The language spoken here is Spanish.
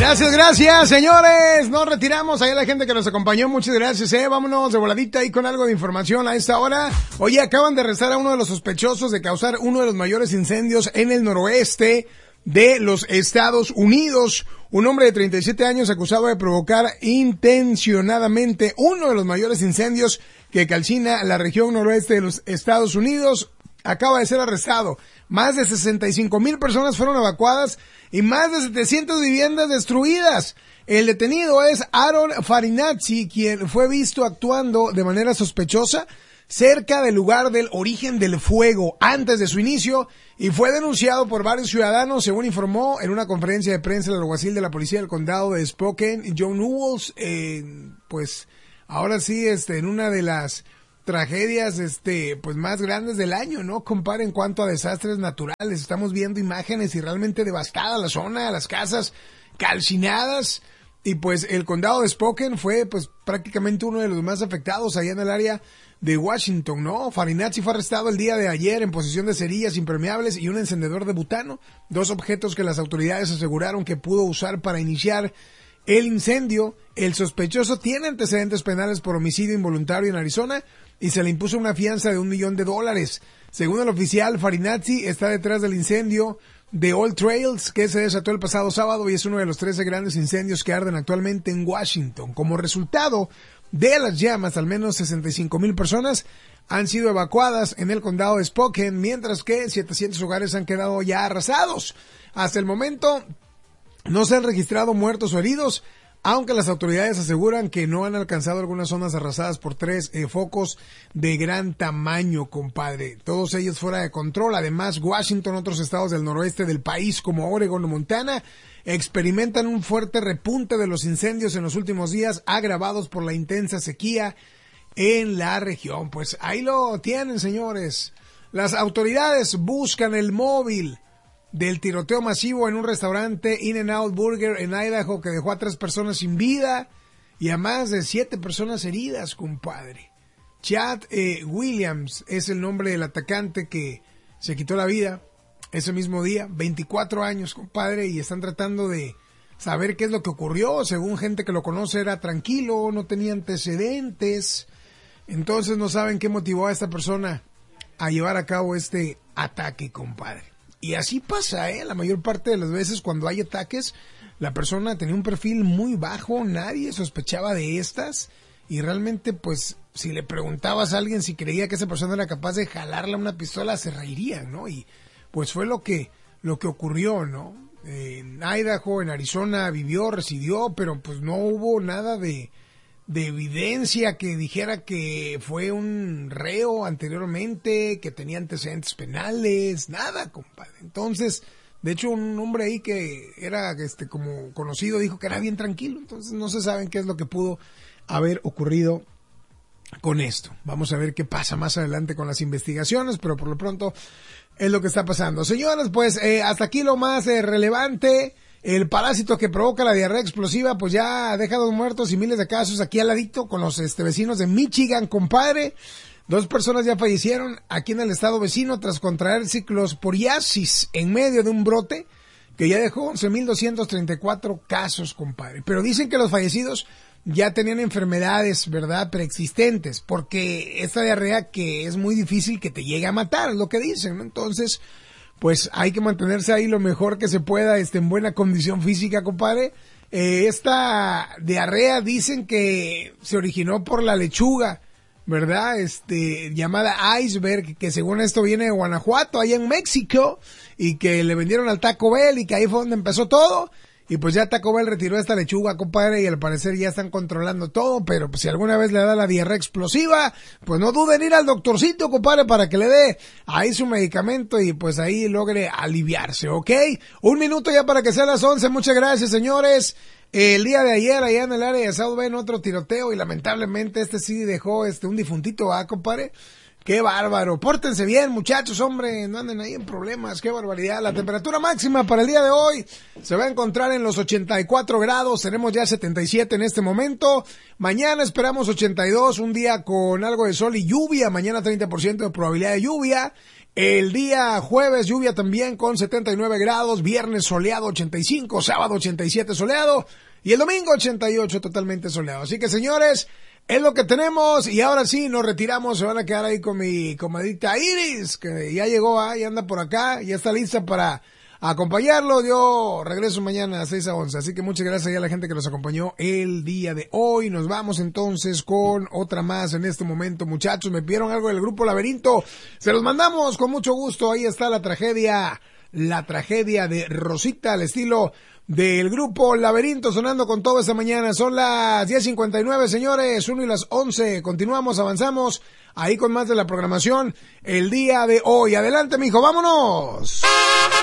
Gracias, señores. Nos retiramos. Ahí a la gente que nos acompañó, muchas gracias, Vámonos de voladita ahí con algo de información a esta hora. Oye, acaban de arrestar a uno de los sospechosos de causar uno de los mayores incendios en el noroeste de los Estados Unidos. Un hombre de 37 años acusado de provocar intencionadamente uno de los mayores incendios que calcina la región noroeste de los Estados Unidos acaba de ser arrestado. Más de 65,000 personas fueron evacuadas y más de 700 viviendas destruidas. El detenido es Aaron Farinacci, quien fue visto actuando de manera sospechosa cerca del lugar del origen del fuego antes de su inicio y fue denunciado por varios ciudadanos, según informó en una conferencia de prensa el alguacil de la policía del condado de Spokane, John Newells. Pues ahora sí, en una de las tragedias, pues más grandes del año, ¿no? Compadre, en cuanto a desastres naturales, estamos viendo imágenes y realmente devastada la zona, las casas calcinadas, y pues el condado de Spokane fue, pues, prácticamente uno de los más afectados allá en el área de Washington, ¿no? Farinacci fue arrestado el día de ayer en posesión de cerillas impermeables y un encendedor de butano, dos objetos que las autoridades aseguraron que pudo usar para iniciar el incendio. El sospechoso tiene antecedentes penales por homicidio involuntario en Arizona y se le impuso una fianza de $1 millón. Según el oficial, Farinacci está detrás del incendio de Old Trails, que se desató el pasado sábado y es uno de los 13 grandes incendios que arden actualmente en Washington. Como resultado de las llamas, al menos 65,000 personas han sido evacuadas en el condado de Spokane, mientras que 700 hogares han quedado ya arrasados. Hasta el momento no se han registrado muertos o heridos, aunque las autoridades aseguran que no han alcanzado algunas zonas arrasadas por 3 focos de gran tamaño, compadre. Todos ellos fuera de control. Además, Washington, otros estados del noroeste del país como Oregon o Montana, experimentan un fuerte repunte de los incendios en los últimos días, agravados por la intensa sequía en la región. Pues ahí lo tienen, señores. Las autoridades buscan el móvil del tiroteo masivo en un restaurante In-N-Out Burger en Idaho que dejó a 3 personas sin vida y a más de 7 personas heridas, compadre. Chad Williams es el nombre del atacante que se quitó la vida ese mismo día, 24 años, compadre, y están tratando de saber qué es lo que ocurrió. Según gente que lo conoce, era tranquilo, no tenía antecedentes, entonces no saben qué motivó a esta persona a llevar a cabo este ataque, compadre. Y así pasa, la mayor parte de las veces cuando hay ataques, la persona tenía un perfil muy bajo, nadie sospechaba de estas, y realmente, pues, si le preguntabas a alguien si creía que esa persona era capaz de jalarle una pistola, se reirían, ¿no? Y pues fue lo que ocurrió, ¿no? En Idaho, en Arizona, residió, pero pues no hubo nada de evidencia que dijera que fue un reo anteriormente, que tenía antecedentes penales, nada, compadre. Entonces, de hecho, un hombre ahí que era como conocido dijo que era bien tranquilo, entonces no se sabe qué es lo que pudo haber ocurrido con esto. Vamos a ver qué pasa más adelante con las investigaciones, pero por lo pronto es lo que está pasando. Señores, pues hasta aquí lo más relevante. El parásito que provoca la diarrea explosiva, pues ya deja 2 muertos y miles de casos aquí al ladito con los vecinos de Michigan, compadre. 2 personas ya fallecieron aquí en el estado vecino tras contraer ciclosporiasis en medio de un brote que ya dejó 11,234 casos, compadre. Pero dicen que los fallecidos ya tenían enfermedades, ¿verdad?, preexistentes, porque esta diarrea que es muy difícil que te llegue a matar, es lo que dicen, ¿no? Entonces, pues hay que mantenerse ahí lo mejor que se pueda, en buena condición física, compadre. Esta diarrea dicen que se originó por la lechuga, ¿verdad? Llamada iceberg, que según esto viene de Guanajuato, allá en México, y que le vendieron al Taco Bell y que ahí fue donde empezó todo. Y pues ya Taco Bell retiró esta lechuga, compadre, y al parecer ya están controlando todo, pero pues si alguna vez le da la diarrea explosiva, pues no duden en ir al doctorcito, compadre, para que le dé ahí su medicamento y pues ahí logre aliviarse, ¿ok? 1 minuto ya para que sea las 11, muchas gracias, señores. El día de ayer, allá en el área de South Bend, otro tiroteo y lamentablemente sí dejó un difuntito, compadre, Qué bárbaro. Pórtense bien, muchachos, hombre. No anden ahí en problemas. Qué barbaridad. La temperatura máxima para el día de hoy se va a encontrar en los 84 grados. Tenemos ya 77 en este momento. Mañana esperamos 82. Un día con algo de sol y lluvia. Mañana 30% de probabilidad de lluvia. El día jueves lluvia también con 79 grados. Viernes soleado 85. Sábado 87 soleado. Y el domingo 88 totalmente soleado. Así que, señores, es lo que tenemos y ahora sí nos retiramos. Se van a quedar ahí con mi comadita Iris, que ya llegó, ya anda por acá, ya está lista para acompañarlo. Yo regreso mañana a 6 a 11, así que muchas gracias a la gente que nos acompañó el día de hoy. Nos vamos entonces con otra más en este momento, muchachos. Me pidieron algo del grupo Laberinto, se los mandamos con mucho gusto. Ahí está la tragedia de Rosita, al estilo del grupo Laberinto, sonando con todo esta mañana. Son las 10:59, señores, 1 y las 11. Continuamos, avanzamos ahí con más de la programación el día de hoy. Adelante, mijo, vámonos.